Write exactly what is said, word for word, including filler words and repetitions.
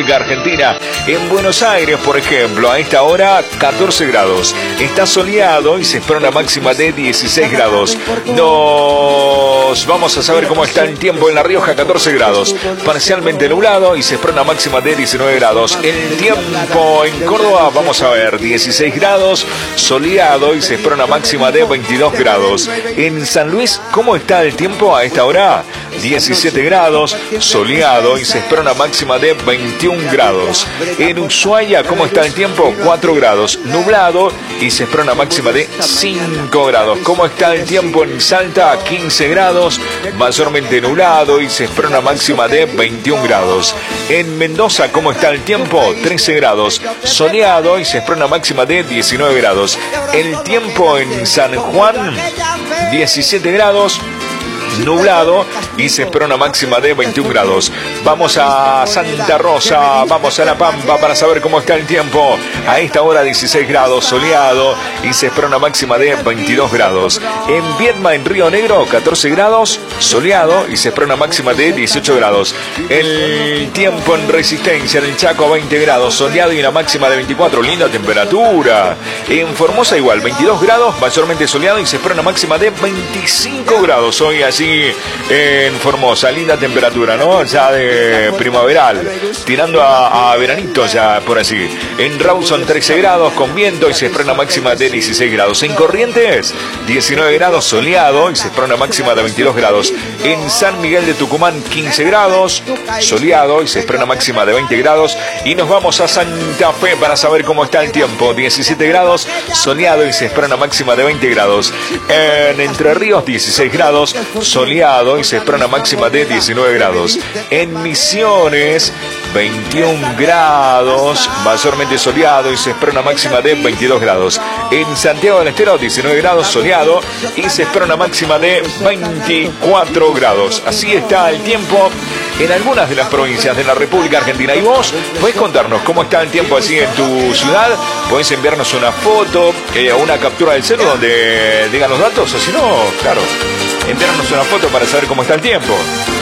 República Argentina. En Buenos Aires, por ejemplo, a esta hora catorce grados. Está soleado y se espera una máxima de dieciséis grados. Nos vamos a saber cómo está el tiempo en La Rioja, catorce grados. Parcialmente nublado y se espera una máxima de diecinueve grados. El tiempo en Córdoba, vamos a ver, dieciséis grados, soleado y se espera una máxima de veintidós grados. En San Luis, ¿cómo está el tiempo a esta hora? diecisiete grados, soleado y se espera una máxima de veintiún grados. En Ushuaia, ¿cómo está el tiempo? cuatro grados, nublado y se espera una máxima de cinco grados. ¿Cómo está el tiempo en Salta? quince grados, mayormente nublado y se espera una máxima de veintiún grados. En Mendoza, ¿cómo está el tiempo? trece grados, soleado y se espera una máxima de diecinueve grados. El tiempo en San Juan, diecisiete grados, nublado y se espera una máxima de veintiún grados. Vamos a Santa Rosa, vamos a La Pampa para saber cómo está el tiempo. A esta hora dieciséis grados, soleado y se espera una máxima de veintidós grados. En Viedma, en Río Negro, catorce grados, soleado y se espera una máxima de dieciocho grados. El tiempo en Resistencia, en el Chaco, veinte grados, soleado y una máxima de veinticuatro. Linda temperatura. En Formosa igual, veintidós grados, mayormente soleado y se espera una máxima de veinticinco grados. Hoy así en Formosa, linda temperatura, ¿no? Ya de primaveral, tirando a, a veranito ya por así. En Rawson, trece grados con viento y se espera una máxima de dieciséis grados. En Corrientes, diecinueve grados, soleado y se espera una máxima de veintidós grados. En San Miguel de Tucumán, quince grados, soleado y se espera una máxima de veinte grados. Y nos vamos a Santa Fe para saber cómo está el tiempo. diecisiete grados, soleado y se espera una máxima de veinte grados. En Entre Ríos, dieciséis grados, soleado y se espera una máxima de diecinueve grados. En Misiones, veintiún grados, mayormente soleado y se espera una máxima de veintidós grados. En Santiago del Estero, diecinueve grados, soleado y se espera una máxima de veinticuatro grados. Así está el tiempo en algunas de las provincias de la República Argentina. Y vos podés contarnos cómo está el tiempo así en tu ciudad. Podés enviarnos una foto eh, o una captura del celu donde digan los datos, o si no, claro, enviarnos una foto para saber cómo está el tiempo.